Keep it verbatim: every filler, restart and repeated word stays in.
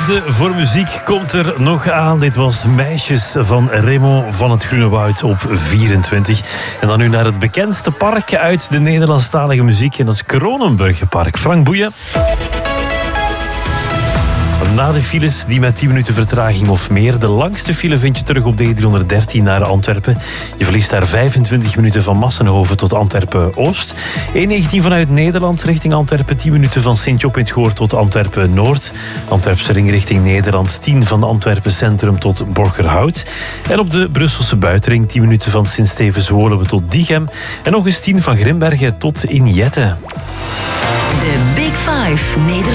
liefde voor muziek komt er nog aan. Dit was Meisjes van Raymond van het Groene Woud op vierentwintig. En dan nu naar het bekendste park uit de Nederlandstalige muziek. En dat is Kronenburgerpark. Frank Boeien. Na de files die met tien minuten vertraging of meer. De langste file vind je terug op de E driehonderddertien naar Antwerpen. Je verliest daar vijfentwintig minuten van Massenhoven tot Antwerpen-Oost. E negentien vanuit Nederland richting Antwerpen. tien minuten van Sint-Job in het Goor tot Antwerpen-Noord. Antwerpse ring richting Nederland. tien van Antwerpen Centrum tot Borgerhout. En op de Brusselse buitenring tien minuten van Sint-Stevens-Woluwe tot Diegem. En nog eens tien van Grimbergen tot Injette. De Big Five Nederland.